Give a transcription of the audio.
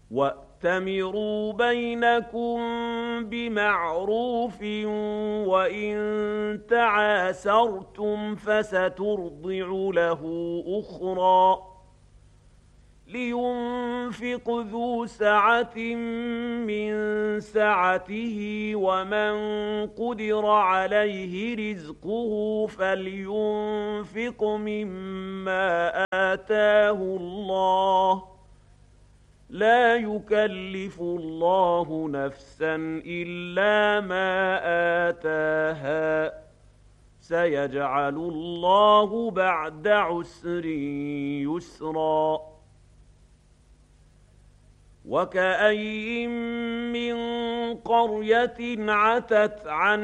وَأْتَمِرُوا بَيْنَكُم بِمَعْرُوفٍ ۖ وَإِن تَعَاسَرْتُمْ فَسَتُرْضِعُ لَهُ أُخْرَىٰ. لِيُنفِقْ ذُو سَعَةٍ مِّن سَعَتِهِ ۖ وَمَن قُدِرَ عَلَيْهِ رِزْقُهُ فَلْيُنفِقْ مِمَّا آتَاهُ اللَّهُ ۚ لَا يُكَلِّفُ اللَّهُ نَفْسًا إِلَّا مَا آتَاهَا ۚ سَيَجْعَلُ اللَّهُ بَعْدَ عُسْرٍ يُسْرًا. وَكَأَيِّن مِّن قَرْيَةٍ عَتَتْ عَنْ